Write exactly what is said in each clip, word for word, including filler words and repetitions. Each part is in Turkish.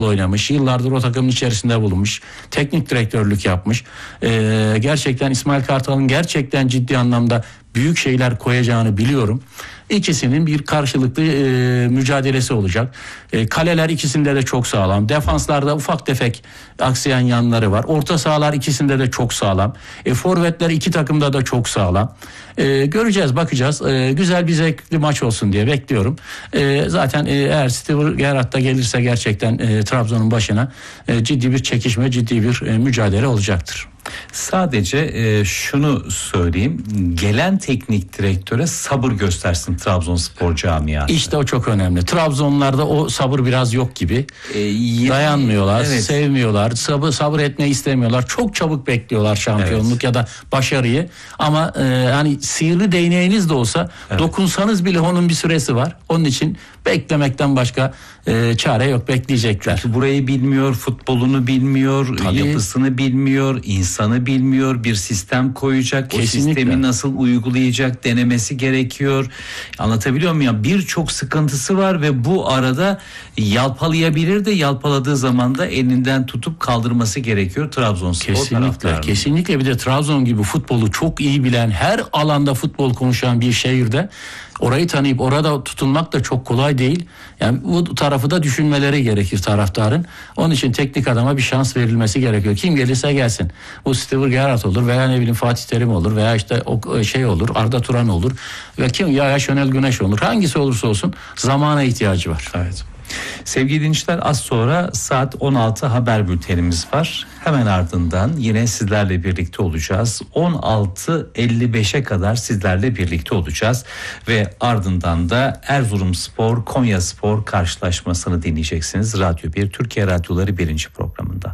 oynamış. Yıllardır o takımın içerisinde bulunmuş. Teknik direktörlük yapmış. Ee, gerçekten İsmail Kartal'ın gerçekten ciddi anlamda büyük şeyler koyacağını biliyorum. İkisinin bir karşılıklı e, mücadelesi olacak. E, kaleler ikisinde de çok sağlam. Defanslarda ufak tefek aksayan yanları var. Orta sahalar ikisinde de çok sağlam. E, forvetler iki takımda da çok sağlam. E, göreceğiz, bakacağız. E, güzel bir zevkli maç olsun diye bekliyorum. E, zaten e, eğer Steve Gerrard da gelirse gerçekten e, Trabzon'un başına e, ciddi bir çekişme, ciddi bir e, mücadele olacaktır. Sadece e, şunu söyleyeyim. Gelen teknik direktöre sabır göstersin Trabzonspor camiası. İşte o çok önemli. Trabzonlarda o sabır biraz yok gibi. E, yani, Dayanmıyorlar, evet. sevmiyorlar, sabır sabır etmeyi istemiyorlar. Çok çabuk bekliyorlar şampiyonluk evet. ya da başarıyı. Ama e, hani sihirli değneğiniz de olsa evet. dokunsanız bile onun bir süresi var. Onun için beklemekten başka e, çare yok, bekleyecekler. Çünkü burayı bilmiyor, futbolunu bilmiyor, Tabii. yapısını bilmiyor, insanı bilmiyor, bir sistem koyacak, Kesinlikle. O sistemi nasıl uygulayacak denemesi gerekiyor. Anlatabiliyor muyum ya? Birçok sıkıntısı var ve bu arada yalpalayabilir de yalpaladığı zaman da elinden tutup kaldırması gerekiyor Trabzonspor Kesinlikle, taraftarının. kesinlikle bir de Trabzon gibi futbolu çok iyi bilen, her alanda futbol konuşan bir şehirde orayı tanıyıp orada tutunmak da çok kolay değil. Yani bu tarafı da düşünmeleri gerekir taraftarın. Onun için teknik adama bir şans verilmesi gerekiyor. Kim gelirse gelsin. Bu Steve Gerrard olur veya ne bileyim Fatih Terim olur veya işte o şey olur, Arda Turan olur ve kim ya Şenol Güneş olur. Hangisi olursa olsun zamana ihtiyacı var. Evet. Sevgili dinleyiciler, az sonra saat on altı haber bültenimiz var. Hemen ardından yine sizlerle birlikte olacağız. on altı elli beşe kadar sizlerle birlikte olacağız. Ve ardından da Erzurumspor Konyaspor karşılaşmasını dinleyeceksiniz. Radyo bir Türkiye Radyoları birinci programında.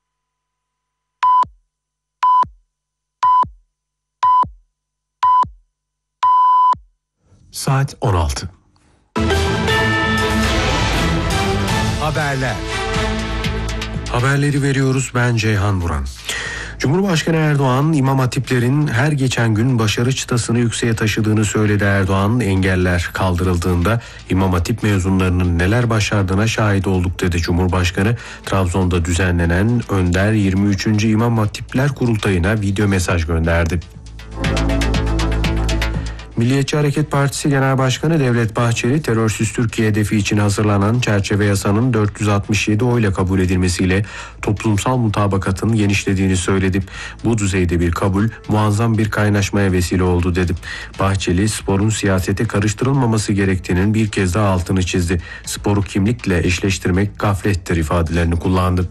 Saat on altı. Haberler. Haberleri veriyoruz, ben Ceyhan Buran. Cumhurbaşkanı Erdoğan, İmam Hatiplerin her geçen gün başarı çıtasını yükseğe taşıdığını söyledi. Erdoğan, engeller kaldırıldığında İmam Hatip mezunlarının neler başardığına şahit olduk dedi Cumhurbaşkanı. Trabzon'da düzenlenen Önder yirmi üçüncü İmam Hatipler Kurultayı'na video mesaj gönderdi. Milliyetçi Hareket Partisi Genel Başkanı Devlet Bahçeli, terörsüz Türkiye hedefi için hazırlanan çerçeve yasanın dört yüz altmış yedi oyla kabul edilmesiyle toplumsal mutabakatın genişlediğini söyledi. Bu düzeyde bir kabul muazzam bir kaynaşmaya vesile oldu dedi. Bahçeli, sporun siyasete karıştırılmaması gerektiğinin bir kez daha altını çizdi. Sporu kimlikle eşleştirmek gaflettir ifadelerini kullandı.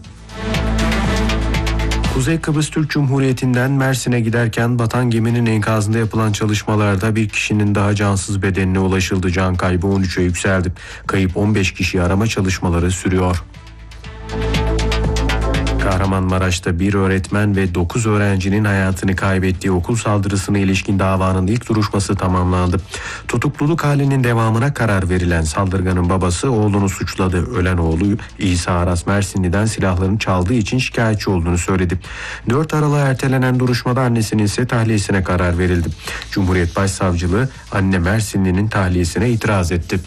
Kuzey Kıbrıs Türk Cumhuriyeti'nden Mersin'e giderken batan geminin enkazında yapılan çalışmalarda bir kişinin daha cansız bedenine ulaşıldı. Can kaybı on üçe yükseldi. Kayıp on beş kişiyi arama çalışmaları sürüyor. Kahramanmaraş'ta bir öğretmen ve dokuz öğrencinin hayatını kaybettiği okul saldırısına ilişkin davanın ilk duruşması tamamlandı. Tutukluluk halinin devamına karar verilen saldırganın babası oğlunu suçladı. Ölen oğlu İsa Aras Mersinli'den silahlarını çaldığı için şikayetçi olduğunu söyledi. dört Aralık'a ertelenen duruşmada annesinin ise tahliyesine karar verildi. Cumhuriyet Başsavcılığı anne Mersinli'nin tahliyesine itiraz etti.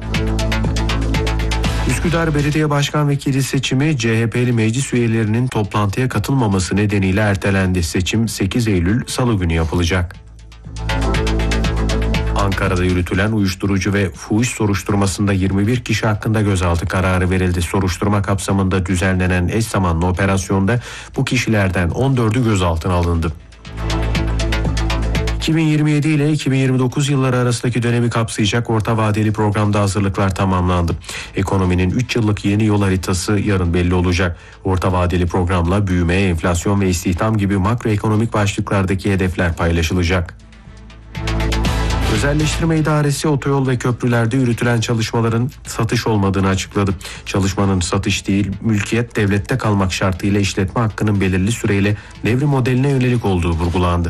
Üsküdar Belediye Başkan Vekili seçimi C H P'li meclis üyelerinin toplantıya katılmaması nedeniyle ertelendi. Seçim sekiz Eylül Salı günü yapılacak. Ankara'da yürütülen uyuşturucu ve fuhuş soruşturmasında yirmi bir kişi hakkında gözaltı kararı verildi. Soruşturma kapsamında düzenlenen eş zamanlı operasyonda bu kişilerden on dördü gözaltına alındı. iki bin yirmi yedi ile iki bin yirmi dokuz yılları arasındaki dönemi kapsayacak orta vadeli programda hazırlıklar tamamlandı. Ekonominin üç yıllık yeni yol haritası yarın belli olacak. Orta vadeli programla büyüme, enflasyon ve istihdam gibi makroekonomik başlıklardaki hedefler paylaşılacak. Özelleştirme İdaresi otoyol ve köprülerde yürütülen çalışmaların satış olmadığını açıkladı. Çalışmanın satış değil, mülkiyet devlette kalmak şartıyla işletme hakkının belirli süreyle devrim modeline yönelik olduğu vurgulandı.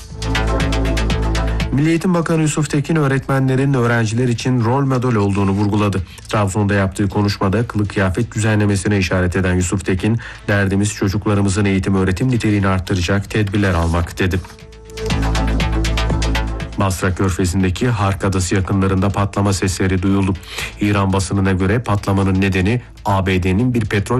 Milli Eğitim Bakanı Yusuf Tekin öğretmenlerin öğrenciler için rol model olduğunu vurguladı. Trabzon'da yaptığı konuşmada kılık kıyafet düzenlemesine işaret eden Yusuf Tekin, derdimiz çocuklarımızın eğitim öğretim niteliğini arttıracak tedbirler almak dedi. Basra Körfezi'ndeki Hark Adası yakınlarında patlama sesleri duyuldu. İran basınına göre patlamanın nedeni A B D'nin bir petrol